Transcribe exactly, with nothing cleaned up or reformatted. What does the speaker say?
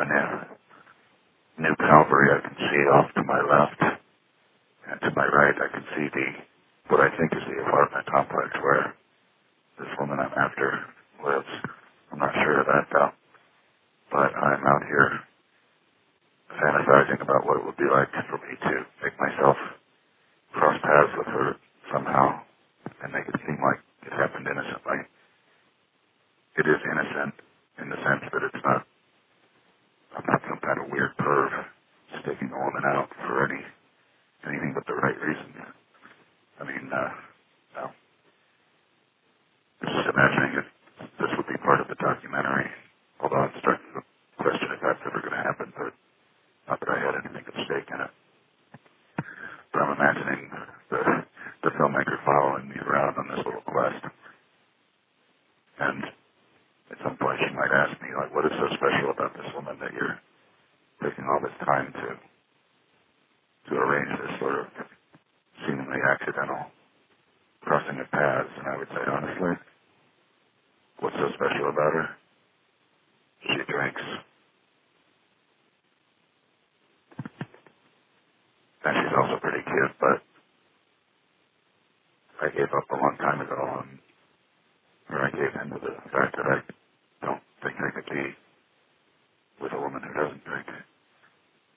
new, new Calvary I can see off to my left, and to my right I can see the, what I think is the apartment complex where this woman I'm after lives. I'm not sure of that though, but I'm out here fantasizing about what it would be like for me to make myself cross paths with her somehow and make it seem like it happened innocently. It is innocent in the sense that it's not, I'm not some kind of weird perv staking a woman out for any anything but the right reasons. I mean, uh, no. Just imagining if this would be part of the documentary, although I'm starting to question if that's ever going to happen, but not that I had anything at stake in it. But I'm imagining the, the filmmaker following me around on this little quest. And at some point she might ask me, like, what is so special about this woman that you're taking all this time to to arrange this sort of seemingly accidental crossing of paths? And I would say, honestly, what's so special about her? She drinks. And she's also pretty cute, but I gave up a long time ago on, or I gave in to the fact that I don't think I could be with a woman who doesn't drink.